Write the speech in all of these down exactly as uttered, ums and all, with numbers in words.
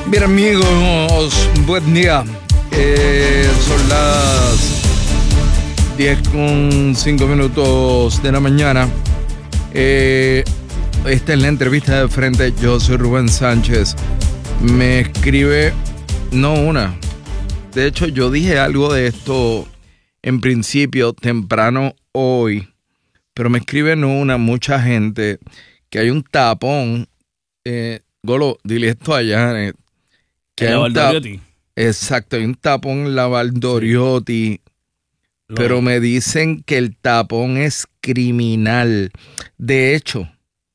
Bien, amigos, buen día. Eh, son las diez con cinco minutos de la mañana. Eh, esta es la entrevista de frente. Yo soy Rubén Sánchez. Me escribe, no una. De hecho, yo dije algo de esto en principio, temprano hoy. Pero me escribe no una, mucha gente, que hay un tapón. Eh, Golo, dile esto a Janet. Que ¿En la Valdoriotti? Exacto, hay un tapón en la Valdoriotti. Sí. Pero me dicen que el tapón es criminal. De hecho,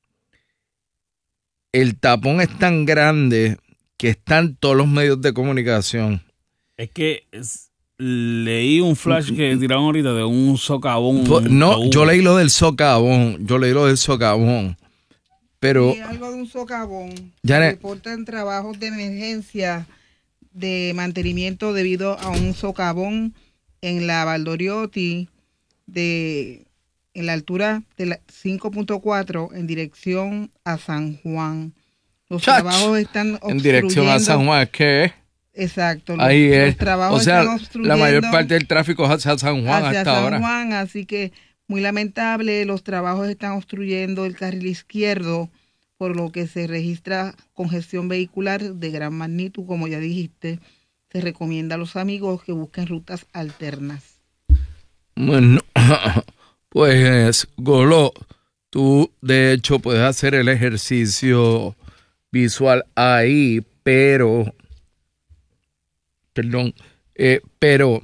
el tapón es tan grande que está en todos los medios de comunicación. Es que es, leí un flash que tiraron ahorita de un socavón. No, un... yo leí lo del socavón. Yo leí lo del socavón. Pero sí, algo de un socavón. Janet, reportan trabajos de emergencia de mantenimiento debido a un socavón en la Valdoriotti de en la altura de la cinco punto cuatro en dirección a San Juan. Los Chach, trabajos están obstruyendo. En dirección a San Juan, ¿qué? Exacto. Los, Ahí es. Los trabajos o sea, están obstruyendo. La mayor parte del tráfico es hacia San Juan hacia hasta San ahora. Juan, así que muy lamentable, los trabajos están obstruyendo el carril izquierdo, por lo que se registra congestión vehicular de gran magnitud, como ya dijiste. Se recomienda a los amigos que busquen rutas alternas. Bueno, pues Golo, tú de hecho puedes hacer el ejercicio visual ahí, pero, perdón, eh, pero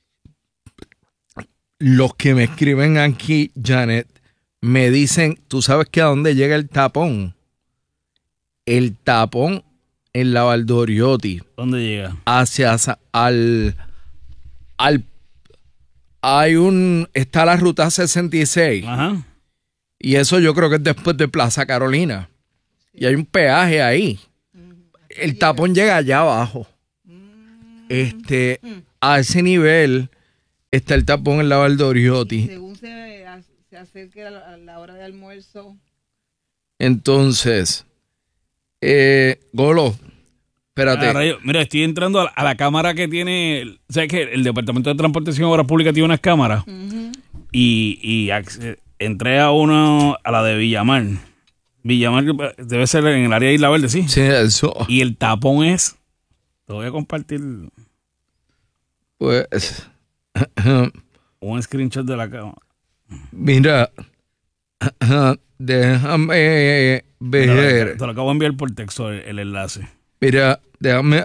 los que me escriben aquí, Janet, me dicen, ¿tú sabes que a dónde llega el tapón? El tapón en la Valdoriotti. ¿Dónde llega? Hacia al al hay un está la ruta sesenta y seis. Ajá. Y eso yo creo que es después de Plaza Carolina. Y hay un peaje ahí. El tapón llega allá abajo. Este, a ese nivel está el tapón en la Valdoriotti. Según se, se acerque a la, a la hora de almuerzo. Entonces, eh, Golo, espérate. Ah, rayo, mira, estoy entrando a la, a la cámara que tiene, ¿sabes qué? El Departamento de Transportación y Obras Públicas tiene unas cámaras. Uh-huh. Y, y ac- entré a uno, a la de Villamar. Villamar debe ser en el área de Isla Verde, ¿sí? Sí, eso. Y el tapón es, te voy a compartir. Pues un screenshot de la cámara. Mira, déjame ver. Te, te lo acabo de enviar por texto el, el enlace. Mira, déjame.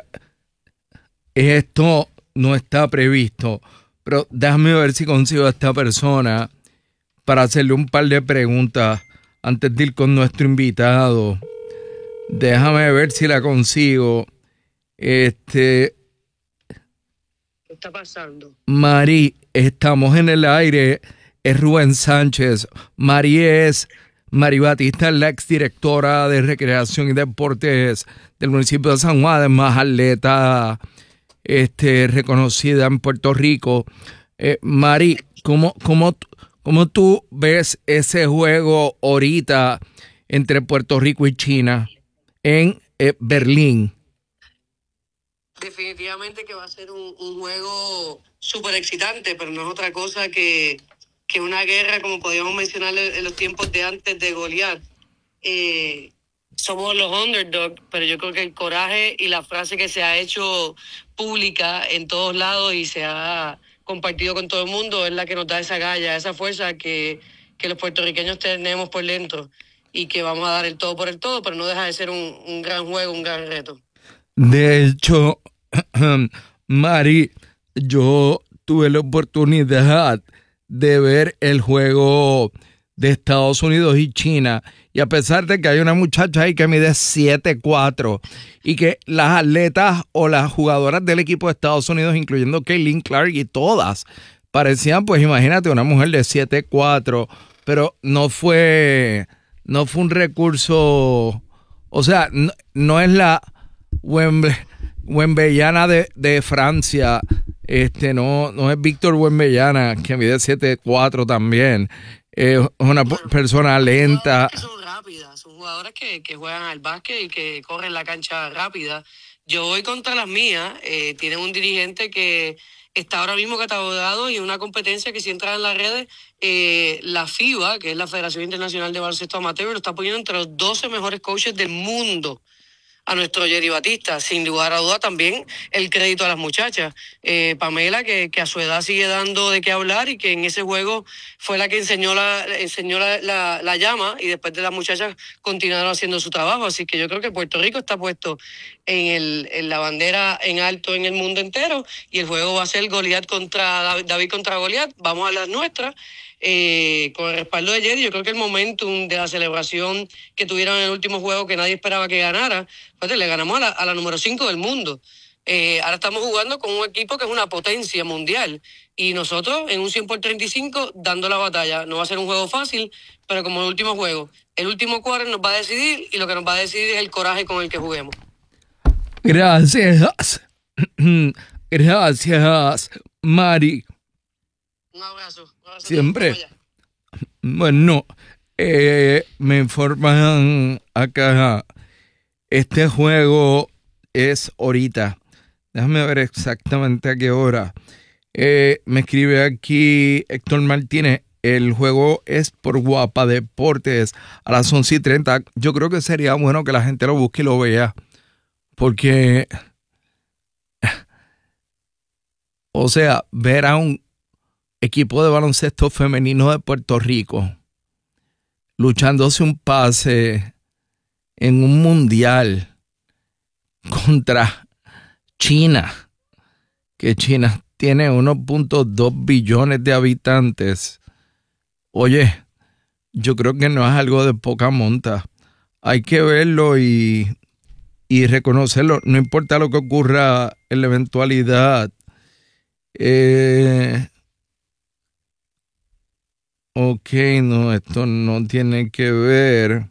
Esto no está previsto, pero déjame ver si consigo a esta persona para hacerle un par de preguntas antes de ir con nuestro invitado. Déjame ver si la consigo. Este. ¿Qué está pasando? Mari, estamos en el aire. Es Rubén Sánchez. Mari es Mari Batista, la exdirectora de Recreación y Deportes del municipio de San Juan, además atleta este, reconocida en Puerto Rico. Eh, Mari, ¿cómo, cómo, ¿cómo tú ves ese juego ahorita entre Puerto Rico y China en eh, Berlín? Definitivamente que va a ser un, un juego súper excitante, pero no es otra cosa que, que una guerra, como podíamos mencionar en los tiempos de antes de Goliat. Eh, somos los underdogs, pero yo creo que el coraje y la frase que se ha hecho pública en todos lados y se ha compartido con todo el mundo es la que nos da esa galla, esa fuerza que, que los puertorriqueños tenemos por dentro y que vamos a dar el todo por el todo, pero no deja de ser un, un gran juego, un gran reto. De hecho, Mari, yo tuve la oportunidad de ver el juego de Estados Unidos y China, y a pesar de que hay una muchacha ahí que mide siete cuatro y que las atletas o las jugadoras del equipo de Estados Unidos, incluyendo Caitlin Clark y todas, parecían, pues imagínate, una mujer de siete cuatro, pero no fue, no fue un recurso, o sea, no, no es la Wembley, Wembeyana de, de Francia, este no, no es Víctor Wembeyana, que mide siete cuatro también. Es una bueno, persona lenta. Son rápidas, son jugadoras que, que juegan al básquet y que corren la cancha rápida. Yo voy contra las mías. Eh, tienen un dirigente que está ahora mismo catalogado y una competencia que si entras en las redes, eh, la FIBA, que es la Federación Internacional de Baloncesto Amateur, lo está poniendo entre los doce mejores coaches del mundo a nuestro Jerry Batista. Sin lugar a duda también el crédito a las muchachas. Eh, Pamela, que, que a su edad sigue dando de qué hablar y que en ese juego fue la que enseñó la, enseñó la, la, la llama, y después de las muchachas continuaron haciendo su trabajo. Así que yo creo que Puerto Rico está puesto en, el, en la bandera en alto en el mundo entero, y el juego va a ser Goliat contra David contra Goliat. Vamos a las nuestras. Eh, con el respaldo de Jerry, yo creo que el momentum de la celebración que tuvieron en el último juego, que nadie esperaba que ganara, pues le ganamos a la, a la número cinco del mundo. Eh, ahora estamos jugando con un equipo que es una potencia mundial, y nosotros en un cien por treinta y cinco dando la batalla. No va a ser un juego fácil, pero como el último juego, el último quarter nos va a decidir, y lo que nos va a decidir es el coraje con el que juguemos. Gracias. Gracias, Mari. Un abrazo. Un abrazo. Siempre. Bueno, eh, me informan acá, este juego es ahorita. Déjame ver exactamente a qué hora. Eh, me escribe aquí Héctor Martínez. El juego es por Guapa Deportes a las once y treinta. Yo creo que sería bueno que la gente lo busque y lo vea, porque, o sea, ver a un equipo de baloncesto femenino de Puerto Rico luchándose un pase en un mundial contra China, que China tiene uno punto dos billones de habitantes. Oye, yo creo que no es algo de poca monta. Hay que verlo y, y reconocerlo. No importa lo que ocurra en la eventualidad. Eh, ok, no, esto no tiene que ver.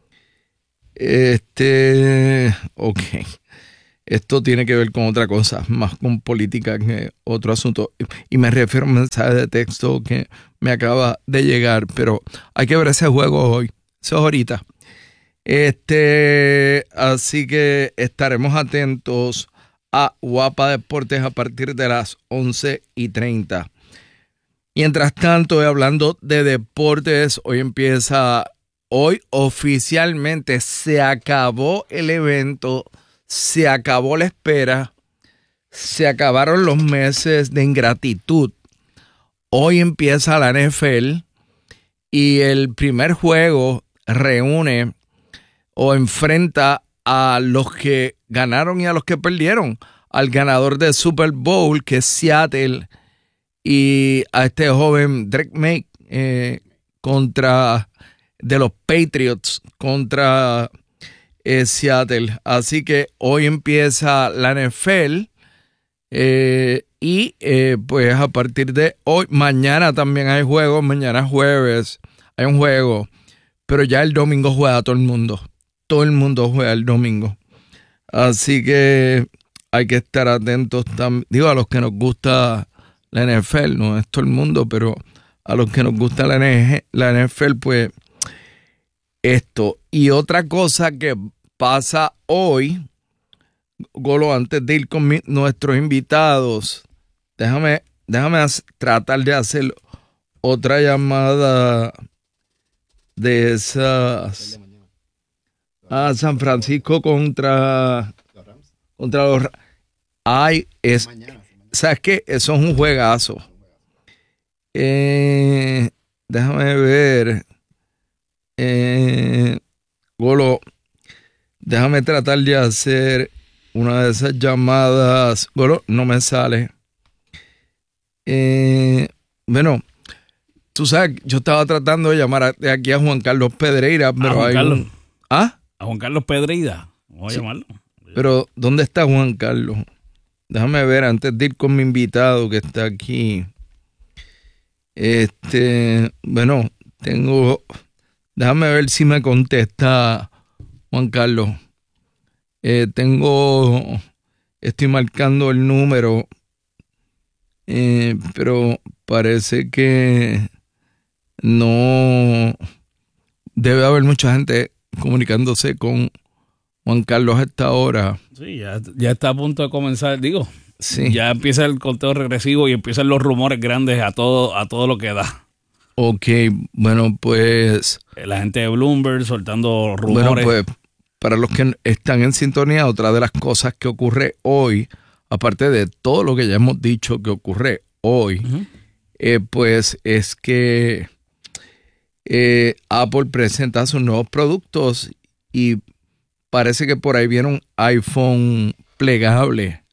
Este, ok. Esto tiene que ver con otra cosa, más con política que otro asunto. Y me refiero a un mensaje de texto que me acaba de llegar, pero hay que ver ese juego hoy. Eso es ahorita. Este, así que estaremos atentos a Guapa Deportes a partir de las once y treinta. Mientras tanto, hablando de deportes, hoy empieza, hoy oficialmente se acabó el evento. Se acabó la espera, se acabaron los meses de ingratitud. Hoy empieza la N F L y el primer juego reúne o enfrenta a los que ganaron y a los que perdieron. Al ganador del Super Bowl, que es Seattle, y a este joven Drake May eh, contra de los Patriots contra Eh, Seattle. Así que hoy empieza la N F L eh, y eh, pues a partir de hoy, mañana también hay juegos, mañana jueves hay un juego, pero ya el domingo juega todo el mundo, todo el mundo juega el domingo, así que hay que estar atentos también, digo, a los que nos gusta la N F L, no es todo el mundo, pero a los que nos gusta la, la N F L, pues esto. Y otra cosa que pasa hoy, Golo, antes de ir con mi, nuestros invitados, déjame, déjame tratar de hacer otra llamada de esas a San Francisco contra contra los ay es sabes qué, eso es un juegazo. Eh, déjame ver. Eh, Golo, déjame tratar de hacer una de esas llamadas. Golo, no me sale. Eh, bueno, tú sabes, yo estaba tratando de llamar a, de aquí a Juan Carlos Pedreira, pero a Juan hay Carlos. un... ¿Ah? A Juan Carlos Pedreira. Vamos a Sí. llamarlo. Pero, ¿dónde está Juan Carlos? Déjame ver antes de ir con mi invitado que está aquí. Este, bueno, tengo... Déjame ver si me contesta Juan Carlos. Eh, tengo... Estoy marcando el número, eh, pero parece que no... Debe haber mucha gente comunicándose con Juan Carlos a esta hora. Sí, ya, ya está a punto de comenzar, digo, Sí. ya empieza el conteo regresivo y empiezan los rumores grandes a todo, a todo lo que da. Ok, bueno, pues... La gente de Bloomberg soltando Bueno, rumores. pues, para los que están en sintonía, otra de las cosas que ocurre hoy, aparte de todo lo que ya hemos dicho que ocurre hoy, Uh-huh. eh, pues es que eh, Apple presenta sus nuevos productos y parece que por ahí viene un iPhone plegable.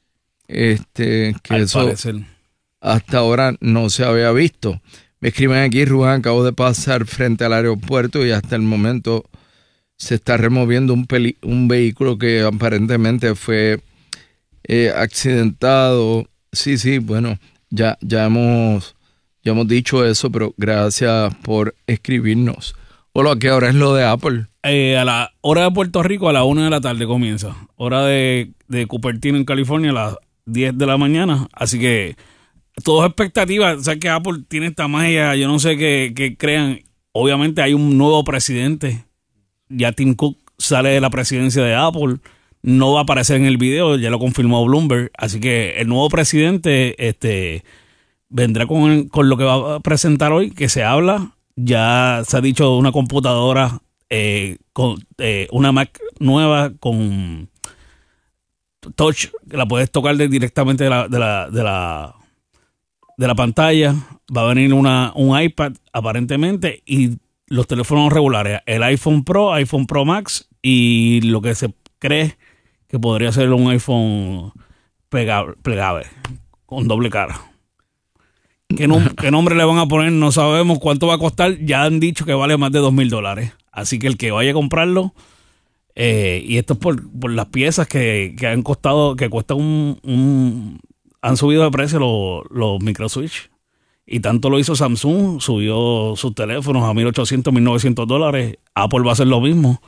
Este, que Al eso parecer. hasta ahora no se había visto. Me escriben aquí, Rubén, acabo de pasar frente al aeropuerto y hasta el momento se está removiendo un, peli- un vehículo que aparentemente fue eh, accidentado. Sí, sí, bueno, ya, ya, hemos, ya hemos dicho eso, pero gracias por escribirnos. Hola, ¿qué hora es lo de Apple? Eh, a la hora de Puerto Rico a la una de la tarde comienza. Hora de, de Cupertino en California a las diez de la mañana. Así que todo es expectativa. O sea que Apple tiene esta magia. Yo no sé qué, qué crean. Obviamente hay un nuevo presidente. Ya Tim Cook sale de la presidencia de Apple. No va a aparecer en el video. Ya lo confirmó Bloomberg. Así que el nuevo presidente este, vendrá con, con lo que va a presentar hoy, que se habla. Ya se ha dicho una computadora, eh, con eh, una Mac nueva con touch, que la puedes tocar de- directamente de la, de la, de la, de la pantalla. Va a venir una, un iPad aparentemente y los teléfonos regulares, el iPhone Pro, iPhone Pro Max y lo que se cree que podría ser un iPhone plegable, plegable con doble cara. ¿Qué, nom- ¿Qué nombre le van a poner? No sabemos cuánto va a costar. Ya han dicho que vale más de dos mil dólares. Así que el que vaya a comprarlo, eh, y esto es por, por las piezas que, que han costado, que cuestan un, un- han subido de precio los, los microswitch. Y tanto lo hizo Samsung, subió sus teléfonos a mil ochocientos, mil novecientos dólares. Apple va a hacer lo mismo.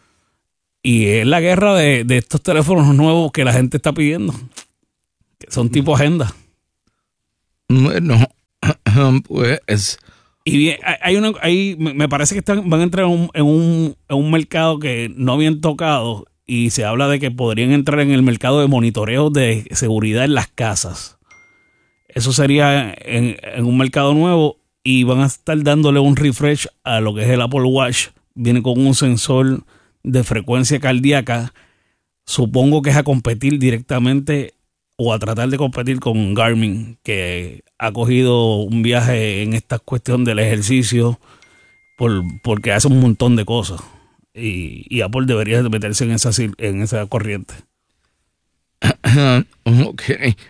Y es la guerra de, de estos teléfonos nuevos que la gente está pidiendo. Que son tipo agenda. Bueno, pues... Y bien, hay- hay una, hay, me me parece que están, van a entrar en un, en, un, en un mercado que no habían tocado y se habla de que podrían entrar en el mercado de monitoreo de seguridad en las casas. Eso sería en, en un mercado nuevo y van a estar dándole un refresh a lo que es el Apple Watch. Viene con un sensor de frecuencia cardíaca. Supongo que es a competir directamente o a tratar de competir con Garmin, que ha cogido un viaje en esta cuestión del ejercicio por, porque hace un montón de cosas. Y, y Apple debería meterse en esa, cir- en esa corriente. Ok,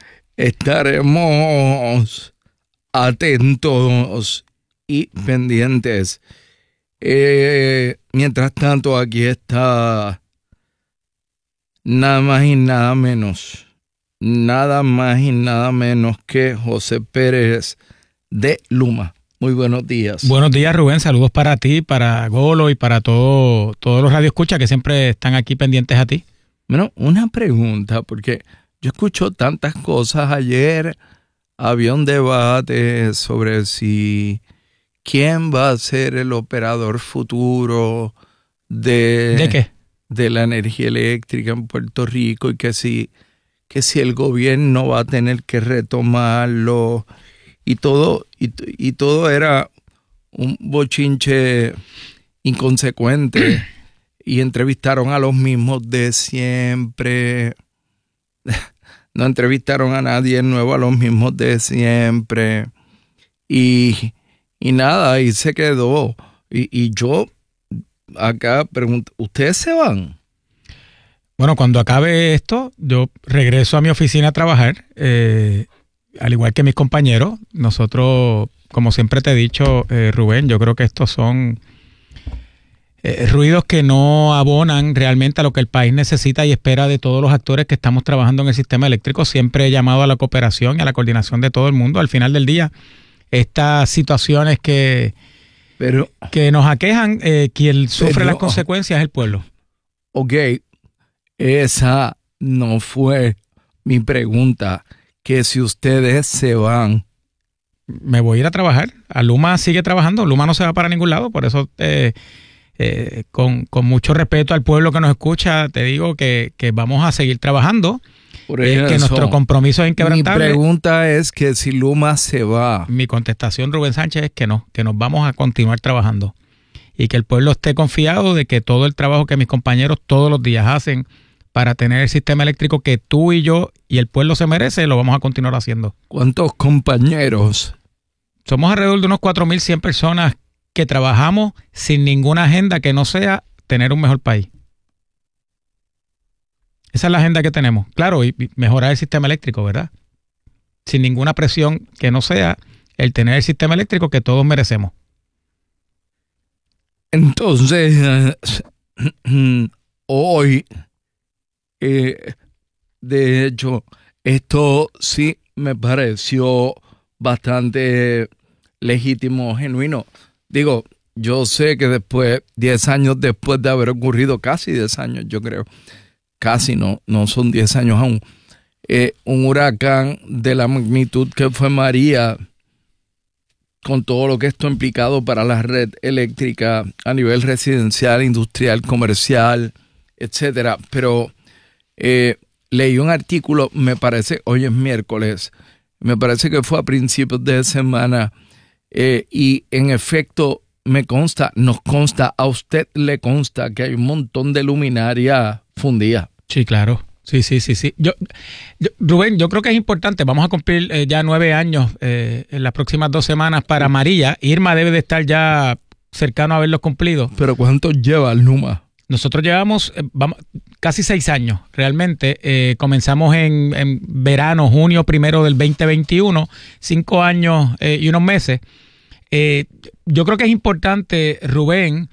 estaremos atentos y pendientes. Eh, mientras tanto, aquí está nada más y nada menos, nada más y nada menos que José Pérez de Luma. Muy buenos días. Buenos días, Rubén. Saludos para ti, para Golo y para todo, todos los radioescuchas que siempre están aquí pendientes a ti. Bueno, una pregunta, porque yo escucho tantas cosas. Ayer había un debate sobre si quién va a ser el operador futuro de, ¿De qué? de la energía eléctrica en Puerto Rico y que si, que si el gobierno va a tener que retomarlo y todo, y, y todo era un bochinche inconsecuente. Y entrevistaron a los mismos de siempre. No entrevistaron a nadie nuevo, a los mismos de siempre. Y, y nada, ahí se quedó. Y, y yo acá pregunto, ¿ustedes se van? Bueno, cuando acabe esto, yo regreso a mi oficina a trabajar, eh, al igual que mis compañeros. Nosotros, como siempre te he dicho, eh, Rubén, yo creo que estos son Eh, ruidos que no abonan realmente a lo que el país necesita y espera de todos los actores que estamos trabajando en el sistema eléctrico. Siempre he llamado a la cooperación y a la coordinación de todo el mundo. Al final del día, estas situaciones que, Pero, que nos aquejan, eh, quien sufre Pero- las consecuencias es el pueblo. ok, esa no fue mi pregunta. Que si ustedes se van, Me voy a ir a trabajar. A Luma sigue trabajando. Luma no se va para ningún lado. Por eso eh, eh, con, con mucho respeto al pueblo que nos escucha, te digo que, que vamos a seguir trabajando. Por Eh, eso, que nuestro compromiso es mi inquebrantable. pregunta es que si Luma se va, Mi contestación, Rubén Sánchez, es que no, que nos vamos a continuar trabajando y que el pueblo esté confiado de que todo el trabajo que mis compañeros todos los días hacen para tener el sistema eléctrico que tú y yo y el pueblo se merece, lo vamos a continuar haciendo. ¿cuántos compañeros? Somos alrededor de unos cuatro mil cien personas que trabajamos sin ninguna agenda que no sea tener un mejor país. Esa es la agenda que tenemos. Claro, y mejorar el sistema eléctrico, ¿verdad? Sin ninguna presión que no sea el tener el sistema eléctrico que todos merecemos. Entonces, hoy, eh, de hecho, esto sí me pareció bastante legítimo, genuino. Digo, yo sé que después, diez años después de haber ocurrido, casi diez años, yo creo, casi no, no son diez años aún, eh, un huracán de la magnitud que fue María, con todo lo que esto ha implicado para la red eléctrica a nivel residencial, industrial, comercial, etcétera. Pero eh, leí un artículo, me parece, hoy es miércoles, me parece que fue a principios de semana, eh, y en efecto me consta, nos consta, a usted le consta que hay un montón de luminaria fundida. Sí, claro. Sí, sí, sí, sí. Yo, yo, Rubén, yo creo que es importante. Vamos a cumplir eh, ya nueve años eh, en las próximas dos semanas para María. Irma debe de estar ya cercano a haberlos cumplido. ¿Pero cuánto lleva el Luma? Nosotros llevamos eh, vamos, casi seis años, realmente. Eh, comenzamos en, en verano, junio primero del veinte veintiuno, cinco años eh, y unos meses. Eh, yo creo que es importante, Rubén,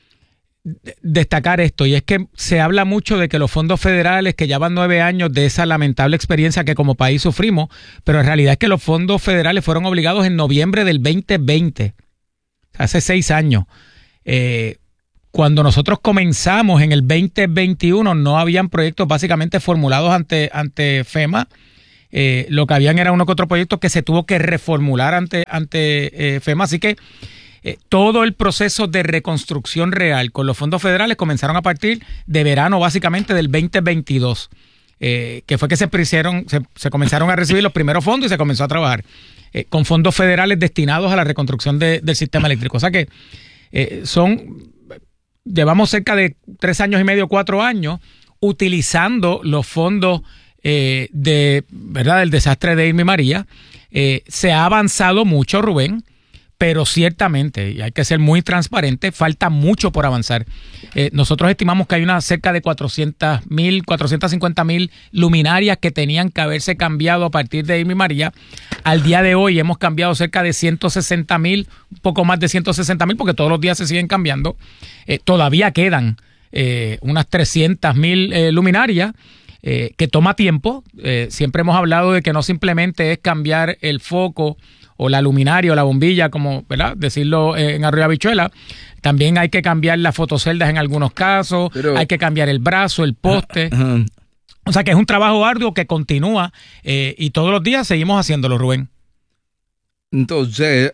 destacar esto, y es que se habla mucho de que los fondos federales, que ya van nueve años de esa lamentable experiencia que como país sufrimos, pero en realidad es que los fondos federales fueron obligados en noviembre del veinte veinte, hace seis años. Eh, cuando nosotros comenzamos en el veinte veintiuno no habían proyectos básicamente formulados ante, ante FEMA. Eh, lo que habían era uno que otro proyecto que se tuvo que reformular ante, ante eh, FEMA, así que Eh, todo el proceso de reconstrucción real con los fondos federales comenzaron a partir de verano básicamente del veinte veintidós, eh, que fue que se, se, se comenzaron a recibir los primeros fondos y se comenzó a trabajar eh, con fondos federales destinados a la reconstrucción de, del sistema eléctrico. O sea que eh, son, llevamos cerca de tres años y medio, cuatro años utilizando los fondos eh, de, ¿verdad?, del desastre de Irma y María. Eh, se ha avanzado mucho, Rubén, pero ciertamente, y hay que ser muy transparente, falta mucho por avanzar. Eh, nosotros estimamos que hay una cerca de cuatrocientas mil, cuatrocientas cincuenta mil luminarias que tenían que haberse cambiado a partir de Irma y María. Al día de hoy hemos cambiado cerca de ciento sesenta mil, un poco más de ciento sesenta mil, porque todos los días se siguen cambiando. Eh, todavía quedan eh, unas trescientas mil eh, luminarias, eh, que toma tiempo. Eh, siempre hemos hablado de que no simplemente es cambiar el foco o la luminaria o la bombilla, como, ¿verdad?, decirlo en Arroyo Habichuela. También hay que cambiar las fotoceldas en algunos casos, pero hay que cambiar el brazo, el poste. Uh-huh. O sea que es un trabajo arduo que continúa eh, y todos los días seguimos haciéndolo, Rubén. Entonces,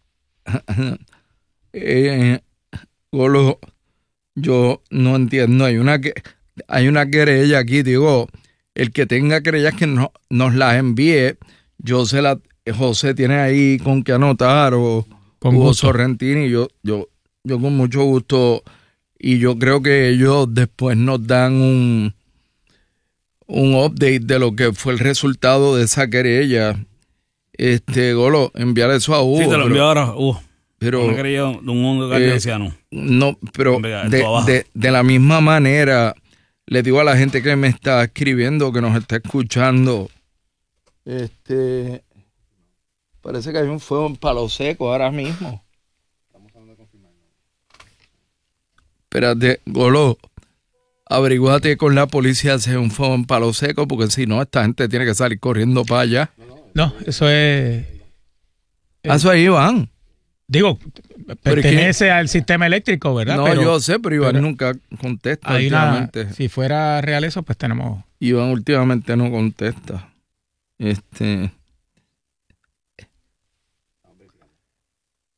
eh, Golo, yo no entiendo, hay una que hay una querella aquí, digo, el que tenga querellas que no, nos las envíe, yo se la José tiene ahí con qué anotar, o con Hugo Sorrentini, yo, yo, yo con mucho gusto, y yo creo que ellos después nos dan un, un update de lo que fue el resultado de esa querella. Este, Golo, enviar eso a Hugo. Sí, te lo envío ahora, Hugo. Pero, una querella de un mundo cartesiano. Eh, no, pero de, de, de la misma manera, le digo a la gente que me está escribiendo, que nos está escuchando, este... parece que hay un fuego en Palo Seco ahora mismo. Estamos hablando de confirmar. Espérate, Golo, averiguate con la policía si hay un fuego en Palo Seco, porque si no, esta gente tiene que salir corriendo para allá. No, eso es... Ah, eso ahí van. Digo, pertenece al sistema eléctrico, ¿verdad? No, pero, yo sé, pero Iván pero nunca contesta hay últimamente. Una, si fuera real eso, pues tenemos... Iván últimamente no contesta. Este...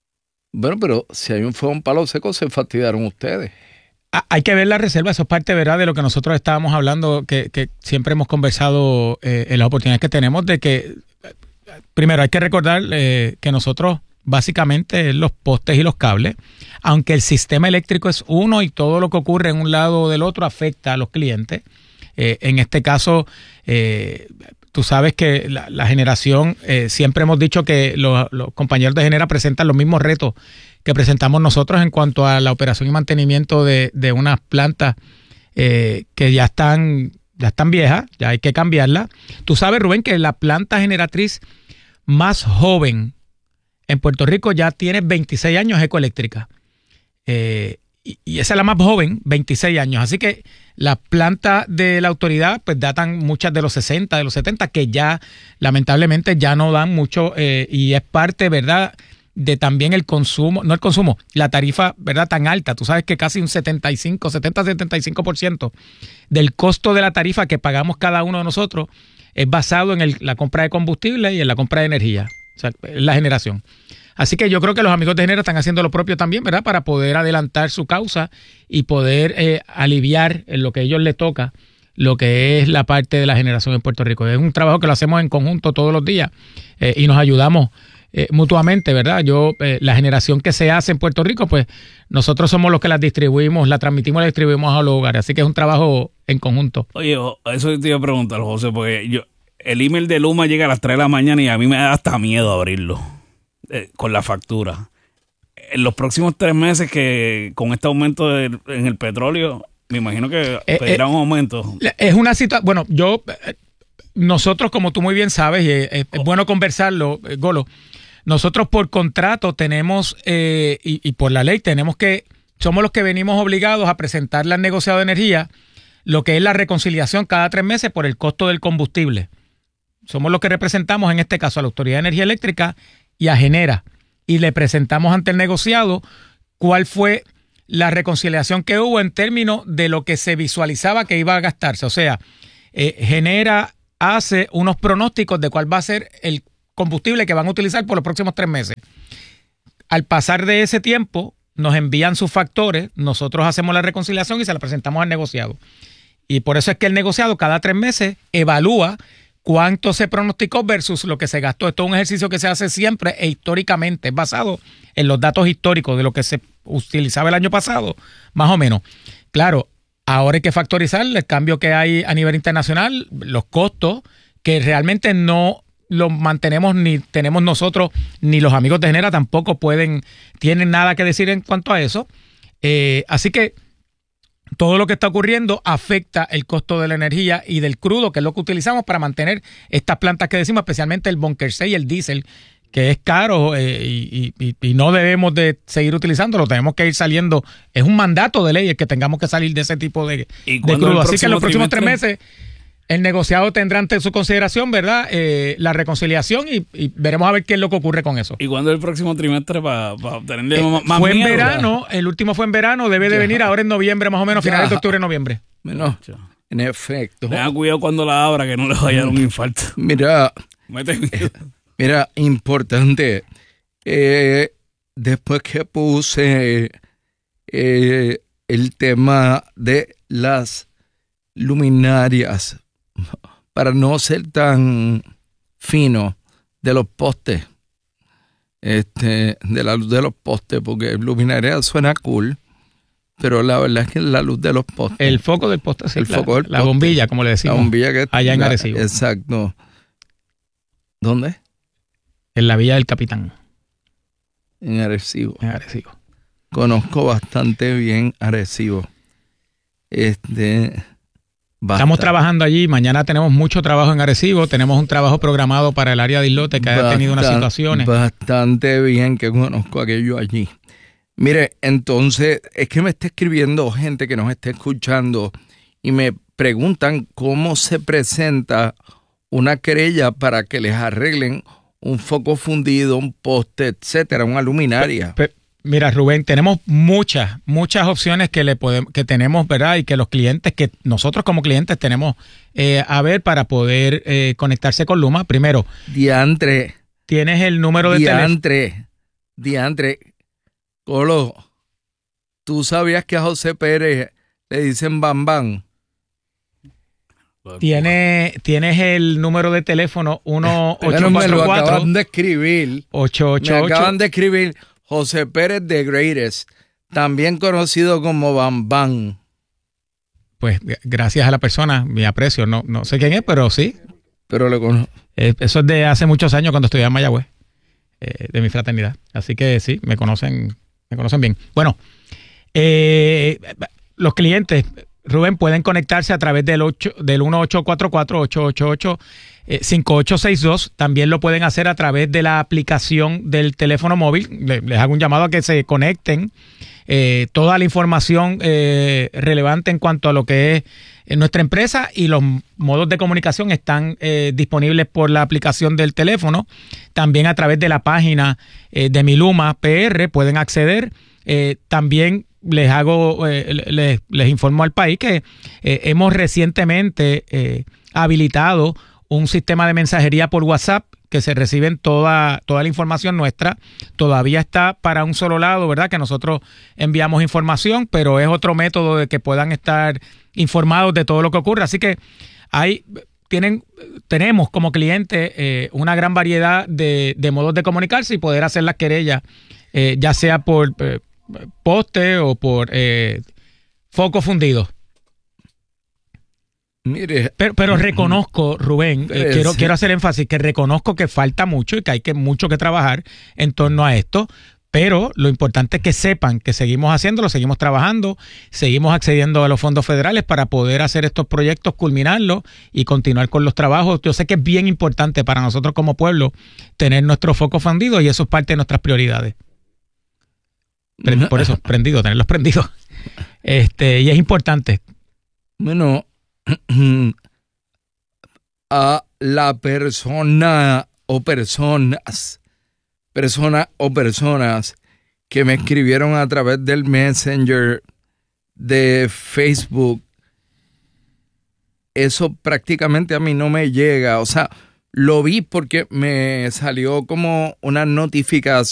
Bueno, pero si hay un fuego en Palo Seco, se fastidiaron ustedes. Hay que ver la reserva, eso es parte, ¿verdad?, de lo que nosotros estábamos hablando, que, que siempre hemos conversado eh, en las oportunidades que tenemos, de que, primero, hay que recordar eh, que nosotros, básicamente, los postes y los cables, aunque el sistema eléctrico es uno y todo lo que ocurre en un lado o del otro afecta a los clientes, eh, en este caso, eh, tú sabes que la, la generación, eh, siempre hemos dicho que los, los compañeros de Genera presentan los mismos retos que presentamos nosotros en cuanto a la operación y mantenimiento de, de unas plantas eh, que ya están, ya están viejas, ya hay que cambiarlas. Tú sabes, Rubén, que la planta generatriz más joven en Puerto Rico ya tiene veintiséis años, Ecoeléctrica. Eh, y, y esa es la más joven, veintiséis años. Así que las plantas de la autoridad pues datan muchas de los sesenta, de los setenta, que ya lamentablemente ya no dan mucho eh, y es parte, ¿verdad?, de también el consumo, no el consumo, la tarifa, ¿verdad?, tan alta. Tú sabes que casi un setenta y cinco, setenta, setenta y cinco por ciento del costo de la tarifa que pagamos cada uno de nosotros es basado en el, la compra de combustible y en la compra de energía, o sea, la generación. Así que yo creo que los amigos de Genera están haciendo lo propio también, ¿verdad?, para poder adelantar su causa y poder eh, aliviar en lo que a ellos les toca lo que es la parte de la generación en Puerto Rico. Es un trabajo que lo hacemos en conjunto todos los días eh, y nos ayudamos Eh, mutuamente, ¿verdad? Yo, eh, la generación que se hace en Puerto Rico, pues nosotros somos los que la distribuimos, la transmitimos y la distribuimos a los hogares. Así que es un trabajo en conjunto. Oye, eso te iba a preguntar, José, porque yo el email de Luma llega a las tres de la mañana y a mí me da hasta miedo abrirlo eh, con la factura. En los próximos tres meses que con este aumento de, en el petróleo, me imagino que eh, pedirán eh, un aumento. Es una situación, bueno, yo, eh, nosotros, como tú muy bien sabes, y es, es oh. bueno conversarlo, eh, Golo, nosotros por contrato tenemos, eh, y, y por la ley tenemos que, somos los que venimos obligados a presentarle al negociado de energía lo que es la reconciliación cada tres meses por el costo del combustible. Somos los que representamos en este caso a la Autoridad de Energía Eléctrica y a Genera. Y le presentamos ante el negociado cuál fue la reconciliación que hubo en términos de lo que se visualizaba que iba a gastarse. O sea, eh, Genera hace unos pronósticos de cuál va a ser el combustible que van a utilizar por los próximos tres meses. Al pasar de ese tiempo, nos envían sus factores, nosotros hacemos la reconciliación y se la presentamos al negociado. Y por eso es que el negociado cada tres meses evalúa cuánto se pronosticó versus lo que se gastó. Esto es un ejercicio que se hace siempre e históricamente, basado en los datos históricos de lo que se utilizaba el año pasado, más o menos. Claro, ahora hay que factorizar el cambio que hay a nivel internacional, los costos, que realmente no los mantenemos ni tenemos nosotros, ni los amigos de Genera tampoco pueden, tienen nada que decir en cuanto a eso. Eh, así que todo lo que está ocurriendo afecta el costo de la energía y del crudo, que es lo que utilizamos para mantener estas plantas que decimos, especialmente el Bunker seis y el diésel, que es caro eh, y, y, y no debemos de seguir utilizándolo, tenemos que ir saliendo. Es un mandato de ley el que tengamos que salir de ese tipo de, de crudo. Así que en los próximos tres meses el negociado tendrá ante su consideración, ¿verdad?, eh, la reconciliación y, y veremos a ver qué es lo que ocurre con eso. ¿Y cuándo es el próximo trimestre para pa obtenerle eh, más Fue miedo, en verano, ¿verdad? El último fue en verano, debe de ya. venir ahora en noviembre, más o menos, ya. finales de octubre, noviembre. Bueno, en efecto. Tengan cuidado cuando la abra, que no le vaya a dar un infarto. Mira, mira, importante. Eh, después que puse eh, el tema de las luminarias, para no ser tan fino, de los postes, este, de la luz de los postes, porque luminaria suena cool, pero la verdad es que la luz de los postes. El foco del poste, sí, el la, foco del la poste, bombilla, como le decimos. La bombilla que allá en la, Arecibo. Exacto. ¿Dónde? En la Villa del Capitán. En Arecibo. En Arecibo. Conozco bastante bien Arecibo. Este... Basta. Estamos trabajando allí, mañana tenemos mucho trabajo en Arecibo, tenemos un trabajo programado para el área de islote que ha tenido unas situaciones. Bastante bien que conozco aquello allí. Mire, entonces, es que me está escribiendo gente que nos está escuchando y me preguntan cómo se presenta una querella para que les arreglen un foco fundido, un poste, etcétera, una luminaria. Pe, pe, Mira, Rubén, tenemos muchas, muchas opciones que le podemos, que tenemos, ¿verdad? Y que los clientes, que nosotros como clientes tenemos eh, a ver para poder eh, conectarse con Luma. Primero, diantre. Tienes el número de diantre, teléfono. Diantre. Colo, ¿tú sabías que a José Pérez le dicen Bam Bam? Tiene, tienes el número de teléfono uno ocho Bueno, me lo cuatro cuatro acaban de escribir. ocho ocho Me ocho. acaban de escribir José Pérez The Greatest, también conocido como Bam Bam. Pues gracias a la persona, mi aprecio. No, no sé quién es, pero sí. Pero lo conozco. Eh, eso es de hace muchos años cuando estudiaba en Mayagüez, eh, de mi fraternidad. Así que sí, me conocen, me conocen bien. Bueno, eh, los clientes, Rubén, pueden conectarse a través del, ocho, del uno ocho cuatro cuatro, ocho ocho ocho, cinco ocho seis dos. También lo pueden hacer a través de la aplicación del teléfono móvil. Les, les hago un llamado a que se conecten. Eh, toda la información eh, relevante en cuanto a lo que es eh, nuestra empresa y los modos de comunicación están eh, disponibles por la aplicación del teléfono. También a través de la página eh, de Miluma P R pueden acceder. Eh, también les hago, eh, les, les informo al país que eh, hemos recientemente eh, habilitado un sistema de mensajería por WhatsApp que se reciben toda, toda la información nuestra. Todavía está para un solo lado, ¿verdad? Que nosotros enviamos información, pero es otro método de que puedan estar informados de todo lo que ocurre. Así que hay, tienen, tenemos como cliente eh, una gran variedad de, de modos de comunicarse y poder hacer las querellas, eh, ya sea por eh, poste o por eh, foco fundido. Mire, Pero, pero reconozco, Rubén, eh, Sí. quiero, quiero hacer énfasis que reconozco que falta mucho y que hay que mucho que trabajar en torno a esto, pero lo importante es que sepan que seguimos haciéndolo, seguimos trabajando, seguimos accediendo a los fondos federales para poder hacer estos proyectos, culminarlos y continuar con los trabajos. Yo sé que es bien importante para nosotros como pueblo tener nuestro foco fundido y eso es parte de nuestras prioridades. Pre- Por eso, prendido, tenerlos prendidos. Este, y es importante. bueno, a la persona o personas, personas o personas que me escribieron a través del Messenger de Facebook, eso prácticamente a mí no me llega. O sea, lo vi porque me salió como una notificación